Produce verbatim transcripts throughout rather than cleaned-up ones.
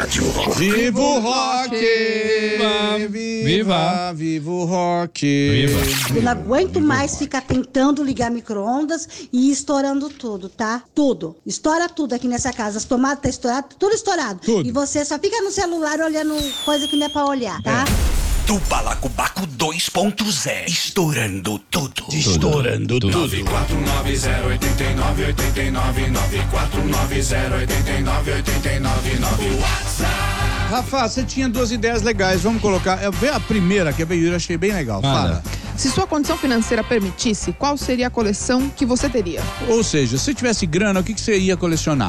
Rádio Rock. Viva o rock! Viva! Viva! Viva o rock! Viva! Eu não aguento mais ficar tentando ligar micro-ondas e ir estourando tudo, tá? Tudo. Estoura tudo aqui nessa casa. As tomadas tá estourado, tudo estourado. Tudo. E você só fica no celular olhando coisa que não é pra olhar, tá? Do Balacobaco dois ponto zero. Estourando tudo. Estourando tudo. nove quatro nove zero oito nove oito nove nove quatro nove zero oito nove oito nove nove WhatsApp. Rafa, você tinha duas ideias legais. Vamos colocar. Eu vi a primeira, que eu achei bem legal. Fala. Se sua condição financeira permitisse, qual seria a coleção que você teria? Ou seja, se tivesse grana, o que, que você ia colecionar?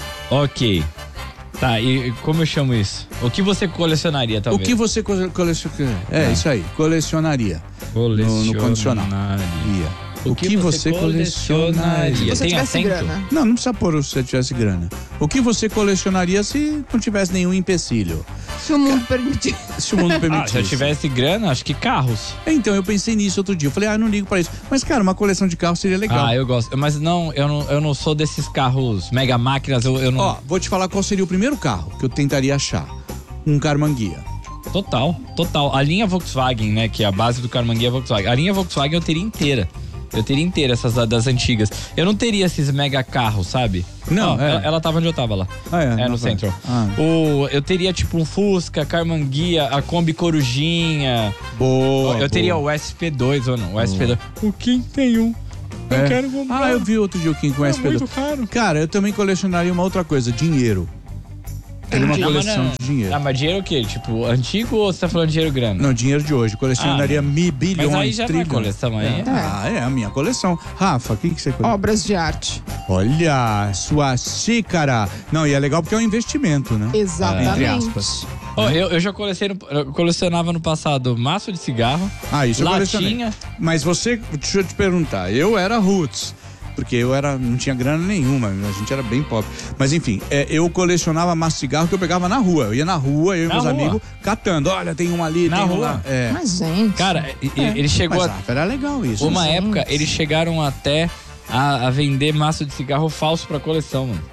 Ok. Tá, e como eu chamo isso? O que você colecionaria, talvez? O que você co- colecionaria? É, Ah. isso aí. Colecionaria. Colecionaria. No, no condicional. Ia. O que você colecionaria? Se você Tem tivesse acento? grana. Não, não precisa pôr se você tivesse grana. O que você colecionaria se não tivesse nenhum empecilho? Se o mundo permitisse. Se o mundo Ah, permitisse. se eu tivesse grana, acho que carros. Então, eu pensei nisso outro dia. Eu falei, ah, não ligo pra isso. Mas, cara, uma coleção de carros seria legal. Ah, eu gosto. Mas não, eu não, eu não sou desses carros mega máquinas, eu, eu não... Ó, vou te falar qual seria o primeiro carro que eu tentaria achar. Um Carmanguia. Total, total. A linha Volkswagen, né, que é a base do Carmanguia é a Volkswagen. A linha Volkswagen eu teria inteira. Eu teria inteira essas da- das antigas. Eu não teria esses mega carros, sabe? Não, Ó, é. ela, ela tava onde eu tava lá. Ah, é? É, Não no vai. Central. Ah. O, eu teria tipo um Fusca, Carmanguia, a Kombi Corujinha. Boa. eu teria boa. o S P dois ou não? O S P dois. O Kim tem um. Eu É. quero comprar. Ah, eu vi outro dia o Kim com É S P dois. muito caro. Cara, eu também colecionaria uma outra coisa, dinheiro. Teria uma Não, mas coleção não- de dinheiro. Ah, mas dinheiro o quê? Tipo, antigo ou você tá falando de dinheiro grande? Não, dinheiro de hoje. Colecionaria Ah, não. mi, bilhões, Mas aí já não é trilhões. coleção, aí é. Ah, é a minha coleção. Rafa, o que, que você coleciona? Obras de arte. Olha, sua xícara. Não, e é legal porque é um investimento, né? Exatamente. Entre aspas. Ó, eu, eu já colecionei, eu colecionava no passado maço de cigarro, Ah, isso eu colecionei. latinha. Mas você, deixa eu te perguntar, eu era roots, porque eu era, não tinha grana nenhuma, a gente era bem pobre. Mas enfim, é, eu colecionava maço de cigarro que eu pegava na rua. Eu ia na rua, eu e Na meus rua? amigos, catando. Olha, tem um ali, Na tem um rua? lá. É. Mas, gente. Cara, e- e- ele chegou Mas a. ah, era legal isso. Uma gente. época, eles chegaram até a, a vender maço de cigarro falso pra coleção, mano.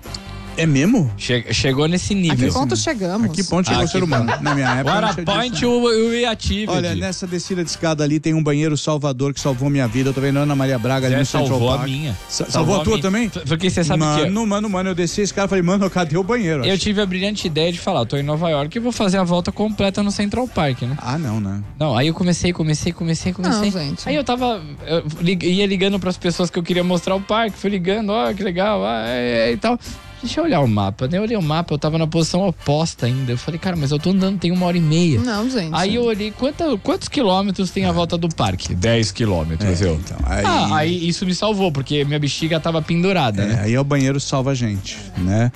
É mesmo? Che- chegou nesse a que nível. ponto chegamos? A que ponto chegou Ah, o ser que humano? Na minha época What não a tinha point disso, you, you be achieved. Olha, nessa descida de escada ali tem um banheiro Salvador que salvou minha vida. Eu tô vendo a Ana Maria Braga ali Zé no Central salvou a Park. minha. Sa- salvou a tua minha. também? Porque você sabe mano, que mano, mano, eu desci esse cara e falei, mano, cadê o banheiro? eu tive a brilhante ideia de falar, eu tô em Nova York e vou fazer a volta completa no Central Park, né? Ah, não, né? Não, aí eu comecei, comecei, comecei, comecei. Não, gente. Aí eu tava, eu lig- ia ligando pras pessoas que eu queria mostrar o parque, fui ligando, ó, que legal, ah, é, é, e tal. Deixa eu olhar o mapa, né? Eu olhei o mapa, eu tava na posição oposta ainda. Eu falei, cara, mas eu tô andando, tem uma hora e meia. Não, gente. Aí eu olhei, quanta, quantos quilômetros tem a volta do parque? dez quilômetros, eu. Então, aí, Ah, aí isso me salvou, porque minha bexiga tava pendurada, é, né? aí é o banheiro salva a gente, né?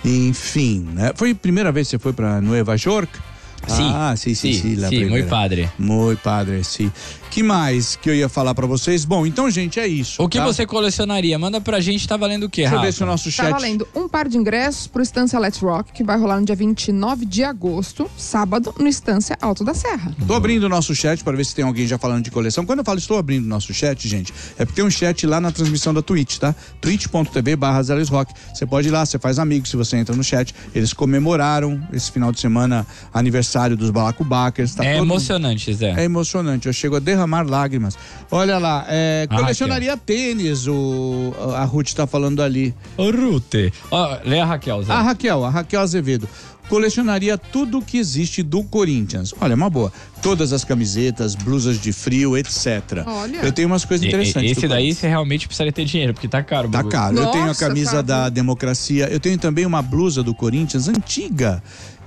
Enfim, né? Foi a primeira vez que você foi pra Nueva York? Sim, Ah, sim, sim, sim, sim. la sim, primeira. muito padre. Muito padre, sim. Que mais que eu ia falar pra vocês? Bom, então, gente, é isso. O que tá? você colecionaria? Manda pra gente, tá valendo o quê, Deixa eu Rafa? ver se o nosso Tá chat... valendo um par de ingressos pro Estância Let's Rock, que vai rolar no dia vinte e nove de agosto, sábado, no Estância Alto da Serra. Tô abrindo o nosso chat para ver se tem alguém já falando de coleção. Quando eu falo estou abrindo o nosso chat, gente, é porque tem um chat lá na transmissão da Twitch, tá? twitch ponto tv barra Zeles Rock. Você pode ir lá, você faz amigo se você entra no chat. Eles comemoraram esse final de semana aniversário dos Balacubacers. Tá É todo- emocionante, Zé. É emocionante, eu chego a derramar lágrimas. Olha lá, é, A colecionaria tênis, o, a Ruth tá falando ali. Ô, Rute. Ó, lê a Raquel, Zé. A Raquel, a Raquel Azevedo. Colecionaria tudo que existe do Corinthians. Olha, uma boa. Todas as camisetas, blusas de frio, etcétera. Olha. Eu tenho umas coisas E- e- interessantes. Esse do daí Corinthians. você realmente precisaria ter dinheiro, porque tá caro. o Tá bagulho. caro. eu tenho a Nossa, camisa tá, da tá. democracia. Eu tenho também uma blusa do Corinthians antiga.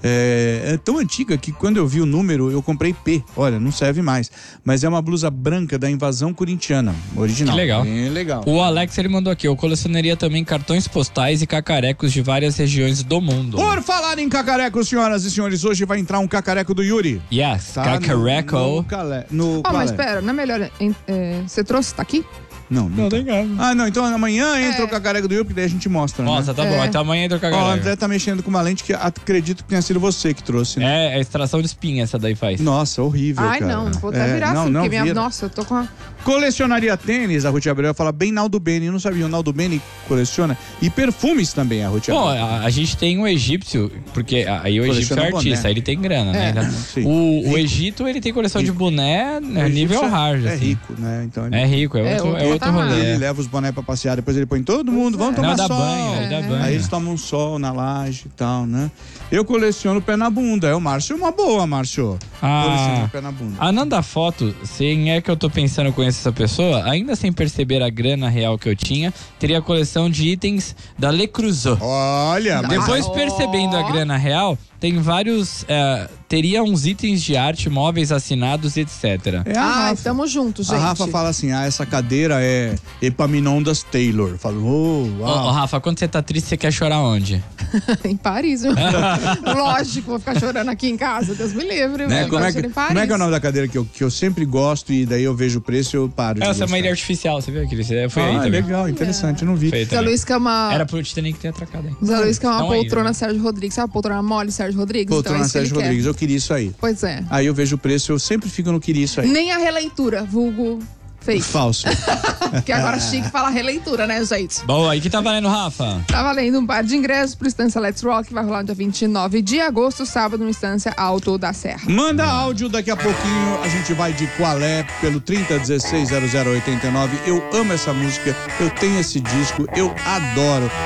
É, é tão antiga que quando eu vi o número, eu comprei P. Olha, não serve mais. Mas é uma blusa branca da invasão corintiana. Original. Que legal. Bem legal. O Alex, ele mandou aqui, eu colecionaria também cartões postais e cacarecos de várias regiões do mundo. Por falar em cacareco, senhoras e senhores, hoje vai entrar um cacareco do Yuri. Yes, Tá? cacareco. No, no, cale- no Ó, qual mas é? pera, não é melhor. é, é, você trouxe, tá aqui? Não, não, Não tá. tem casa. Ah, não, então amanhã entra É. o cacareco do Will, porque daí a gente mostra, né? Nossa, tá É. bom. Então amanhã entra o Ó, o cagarega. André tá mexendo com uma lente que acredito que tenha sido você que trouxe, né? É, a extração de espinha essa daí faz. Nossa, horrível, Ai, cara. não, vou até É, virar não, assim, não porque minha. vira. Nossa, eu tô com a. Colecionaria tênis, a Ruth Abreu fala bem Naldo Beni. Eu não sabia, o Naldo Beni coleciona. E perfumes também, a Ruth Bom, Abreu. a, a gente tem um egípcio, porque aí o egípcio é Coleciona artista, boné. ele tem grana, né? É. Então, Sim. o, o Egito, ele tem coleção de boné né, O nível egípcio hard, É assim. rico, né? Então ele, É rico, é É outro, outro é outro patamar. rolê. ele leva os bonés pra passear, depois ele põe todo mundo, vamos tomar Não, dá sol. banho, ele dá banho. Aí eles tomam sol na laje e tal, né? Eu coleciono pé na bunda. É o Márcio, uma boa, Márcio. Coleciono Ah, pé na bunda. a Nanda Foto, quem é que eu tô pensando com essa pessoa, ainda sem perceber a grana real que eu tinha, teria a coleção de itens da Le Creuset. Olha, mas Depois, Ó. percebendo a grana real, tem vários. É, teria uns itens de arte, móveis assinados, etcétera. é a Ai, Rafa. tamo junto, gente. A Rafa fala assim: ah, essa cadeira é Epaminondas Taylor. Fala, oh, Ô, uau. ô, Rafa, quando você tá triste, você quer chorar onde? Em Paris, viu? Lógico, vou ficar chorando aqui em casa. Deus me livre, Né? velho. Como, é Agora que, em Paris. como é que é o nome da cadeira que eu, que eu sempre gosto e daí eu vejo o preço e eu paro? de Essa é uma gostar? ilha artificial, você viu aquele? Você foi aí Ah, também. legal, interessante, eu não vi. Foi aí Zé também. Luiz que é uma. Era pro Titanic ter atracado aí. Zé Luiz que é uma Não aí, poltrona né? Sérgio Rodrigues. Sabe a poltrona mole Sérgio Rodrigues? Poltrona então é isso que Sérgio ele Rodrigues, quer. eu queria isso aí. Pois é. Aí eu vejo o preço, eu sempre fico no queria isso aí. Nem a releitura, vulgo fake. Falso. Porque agora é chique falar releitura, né, gente? Boa, e que tá valendo, Rafa? Tá valendo um par de ingressos pro Estância Let's Rock, que vai rolar no dia vinte e nove de agosto, sábado, no Estância Alto da Serra. Manda áudio, daqui a pouquinho a gente vai de Qualé pelo trinta dezesseis zero zero oitenta e nove. Eu amo essa música, eu tenho esse disco, eu adoro.